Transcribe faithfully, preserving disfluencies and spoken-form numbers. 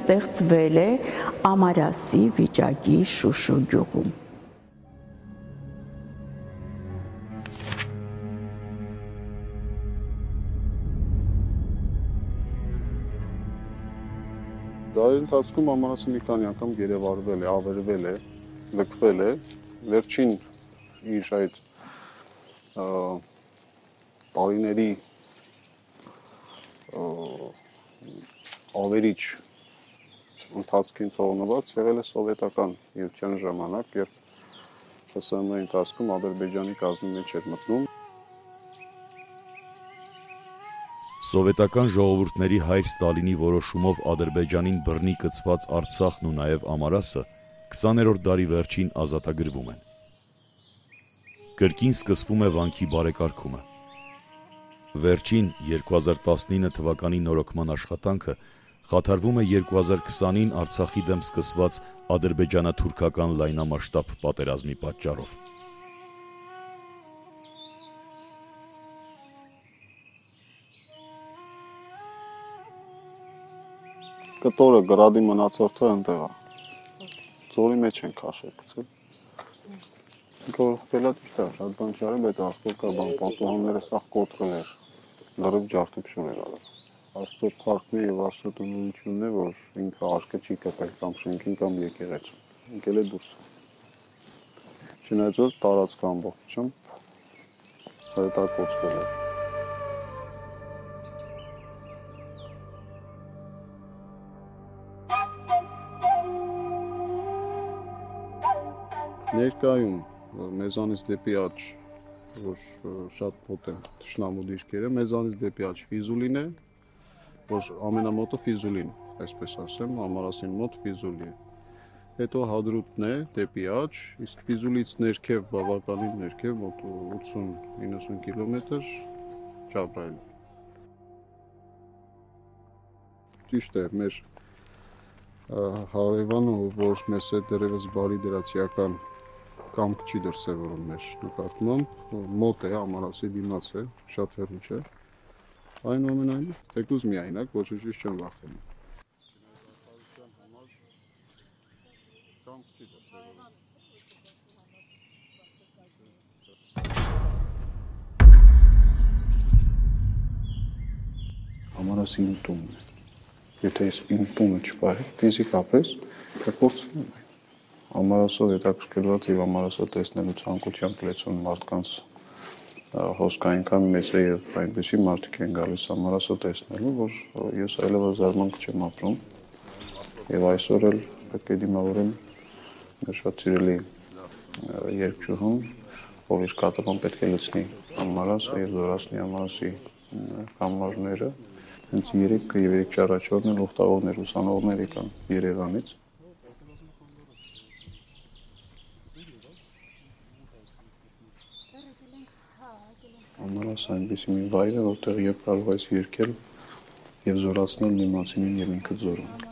Ստեղծվել է Ամարասի վիճակի Շուշու գյուղում։ Դարերի ընթացքում Ամարասը մի քանի անգամ գերեվարվել է, ավերվել է, լքվել է, վերջին իր այդ տարիների ավերիչ ընթացքին թողնված եղել է սովետական միության ժամանակ, երբ ՀՍՀՄ-ի ընթացքում Ադրբեջանի կազմի մեջ էր մտնում։ Սովետական ժողովուրդների հայր Ստալինի որոշումով Ադրբեջանին բռնի կցված Արցախն ու նաև Ամարասը քսաներորդ դարի վերջին ազատագրվում են։ Կրկին սկսվում է վանքի բարեկարգումը։ Վերջին երկու հազար տասնինը թվականի նորոգման աշխատանքը խաթարվում է երկու հազար քսանին Արցախի դեմ սկսված ադրբեջանա-թուրքական լայնամասշտաբ պատերազմի պատճառով։ Կտորը, գրադի մնացորդը ընտեղ է, ձորի մեջ են քաշել գցել։ Ինքը վելա ճիշտ է, շատ բան չարի, բայց ասկով կա բան, պատուհանները սաղ կոտրել էր, լրիվ ջարդություն էր արել։ Աստծո փառքն է եւ Աստծո տնօրինությունն է, որ ինքը աշկը չի կպել կամ շենքին կամ եկեղեցու, ընկել է դուրս։ Չնայած որ տարածքը ամբողջությամբ հայտարարվել է։ Ներկայում մեզանից դեպի աջ, որ շատ մոտ են թշնամու դիրքերը, մեզանից դեպի աջ Ֆիզուլին է, որ ամենամոտը Ֆիզուլին, այսպես ասեմ, Ամարասին մոտ Ֆիզուլի է։ Հետո Հադրութն է դեպի աջ, իսկ Ֆիզուլից ներքև, բավականին ներքև, մոտ ութսուն իննսուն կիլոմետր Ջաբրայել։ Ճիշտ է, մեր հարևանը, որ մեզ է դեռևս բարի դրացիական կամք չի դրսևորում մեր նկատմամբ, մոտ է, Ամարասի դիմաց է, շատ հեռու չէ։ Այնուամենայնիվ, թեկուզ միայնակ, ոչինչից չեմ վախենում։ Ամարասի իմ տունն է։ Եթե ես իմ տունը չպահի, ֆիզիկապես կկորցնեմ։ Ամարասով հետաքրքրված եւ Ամարասը տեսնելու ցանկությամբ լեցուն մարդկանց հոսքը այնքան մեծ է եւ այնպեսի մարդիկ են գալիս Ամարասը տեսնելու, որ ես այլևս զարմանք չեմ ապրում եւ այսօր էլ պետք է դիմավորեմ մեր շատ սիրելի երգչուհուն, ով իր կատարման պետք է լցնի Ամարասը եւ զորացնի Ամարասի կամարները։ Հենց երեք եւ երեք չառաջորդն էլ ուխտավորներ, ուսանողներ եկան Երևանից։ Ամարասը այնպեսի մի վայր է, որտեղ եւ կարող ես երգել եւ զորացնել դիմացինին եւ ինքդ զորում։